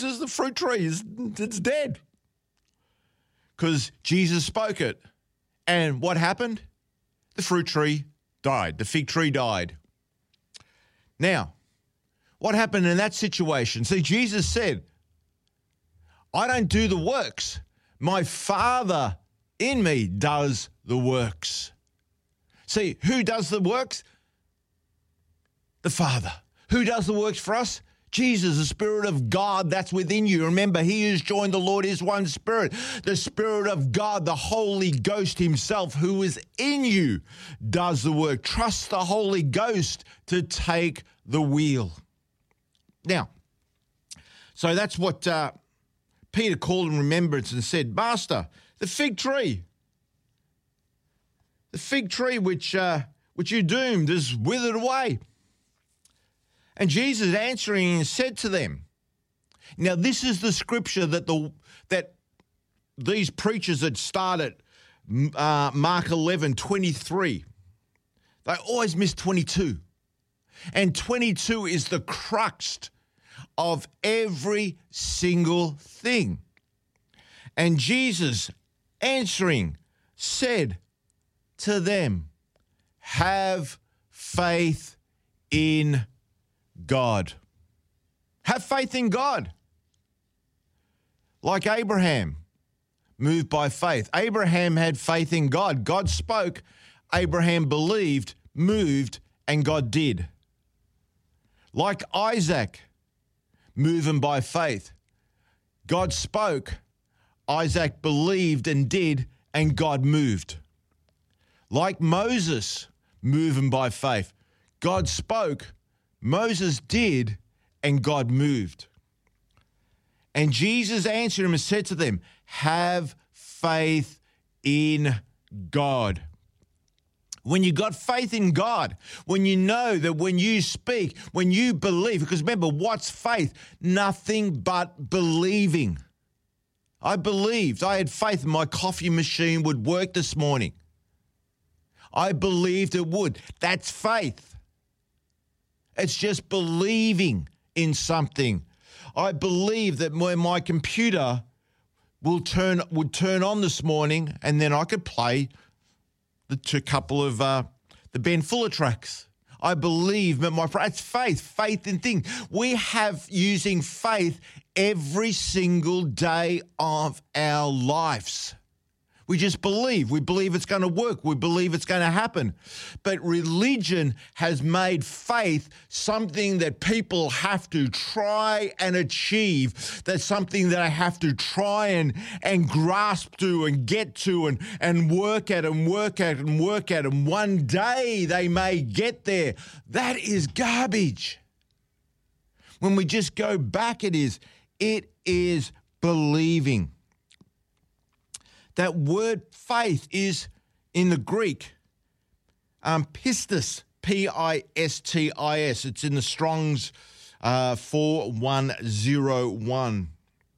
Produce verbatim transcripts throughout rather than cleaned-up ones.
Jesus, the fruit tree is it's dead. Because Jesus spoke it. And what happened? The fruit tree died. The fig tree died. Now, what happened in that situation? See, Jesus said, I don't do the works. My Father in me does the works. See, who does the works? The Father. Who does the works for us? Jesus, the Spirit of God that's within you. Remember, he who's joined the Lord is one Spirit. The Spirit of God, the Holy Ghost himself who is in you, does the work. Trust the Holy Ghost to take the wheel. Now, so that's what uh, Peter called in remembrance and said, Master, the fig tree, the fig tree which, uh, which you doomed is withered away. And Jesus answering said to them, now this is the scripture that the that these preachers had started, uh, Mark eleven, twenty-three. They always miss twenty-two. And twenty-two is the crux of every single thing. And Jesus answering said to them, have faith in God. Have faith in God. Like Abraham, moved by faith. Abraham had faith in God. God spoke, Abraham believed, moved, and God did. Like Isaac, moving by faith. God spoke, Isaac believed and did, and God moved. Like Moses, moving by faith. God spoke, Moses did, and God moved. And Jesus answered him and said to them, have faith in God. When you got faith in God, when you know that when you speak, when you believe, because remember, what's faith? Nothing but believing. I believed. I had faith my coffee machine would work this morning. I believed it would. That's faith. It's just believing in something. I believe that when my computer will turn would turn on this morning, and then I could play the two couple of uh, the Ben Fuller tracks. I believe that my it's faith, faith in things. We have using faith every single day of our lives. We just believe. We believe it's going to work. We believe it's going to happen. But religion has made faith something that people have to try and achieve. That's something that I have to try and, and grasp to and get to and, and work at and work at and work at. And one day they may get there. That is garbage. When we just go back, it is, it is believing. That word faith is in the Greek, um, pistis, P I S T I S. It's in the Strong's uh, four one zero one.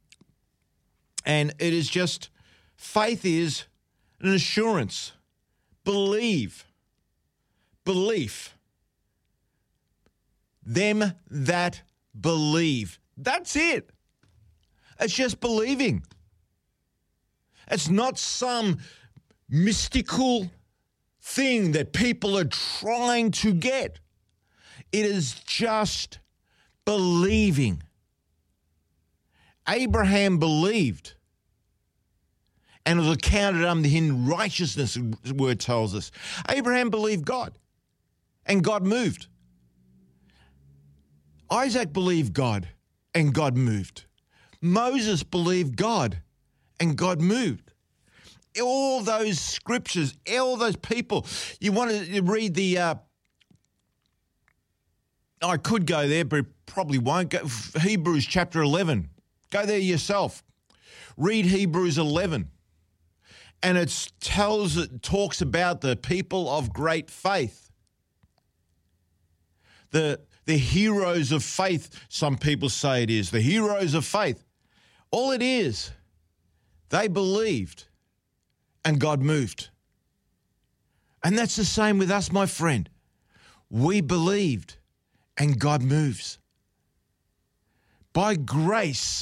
And it is just, faith is an assurance, believe, belief. Them that believe. That's it. It's just believing. It's not some mystical thing that people are trying to get. It is just believing. Abraham believed, and it was accounted unto him righteousness, the word tells us. Abraham believed God, and God moved. Isaac believed God, and God moved. Moses believed God, and God moved. All those scriptures, all those people. You want to read the, uh, I could go there, but probably won't. Go, Hebrews chapter eleven. Go there yourself. Read Hebrews eleven. And it tells, it talks about the people of great faith. The, the heroes of faith, some people say it is. The heroes of faith. All it is, they believed and God moved. And that's the same with us, my friend. We believed and God moves. By grace,